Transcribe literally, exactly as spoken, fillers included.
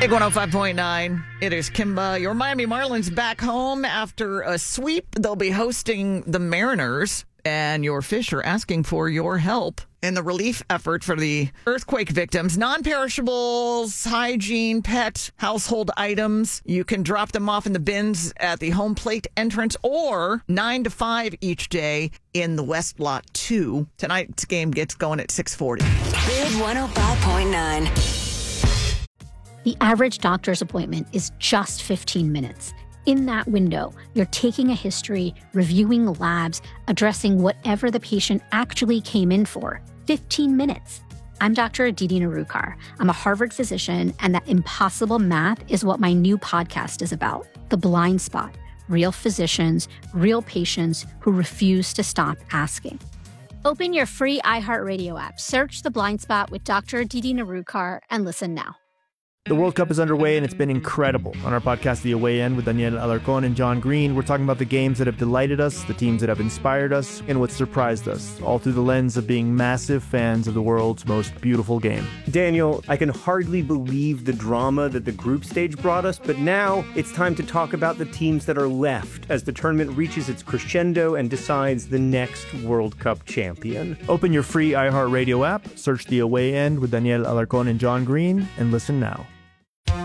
Big one oh five point nine. It is Kimba. Your Miami Marlins back home after a sweep. They'll be hosting the Mariners, and your Fish are asking for your help in the relief effort for the earthquake victims. Non-perishables, hygiene, pet, household items. You can drop them off in the bins at the home plate entrance or nine to five each day in the West Lot two. Tonight's game gets going at six forty. Big one oh five point nine. The average doctor's appointment is just fifteen minutes. In that window, you're taking a history, reviewing labs, addressing whatever the patient actually came in for. fifteen minutes. I'm Doctor Aditi Narukar. I'm a Harvard physician, and that impossible math is what my new podcast is about. The Blind Spot. Real physicians, real patients who refuse to stop asking. Open your free iHeartRadio app, search The Blind Spot with Doctor Aditi Narukar, and listen now. The World Cup is underway, and it's been incredible. On our podcast, The Away End, with Daniel Alarcon and John Green, we're talking about the games that have delighted us, the teams that have inspired us, and what surprised us, all through the lens of being massive fans of the world's most beautiful game. Daniel, I can hardly believe the drama that the group stage brought us, but now it's time to talk about the teams that are left as the tournament reaches its crescendo and decides the next World Cup champion. Open your free iHeartRadio app, search The Away End with Daniel Alarcon and John Green, and listen now.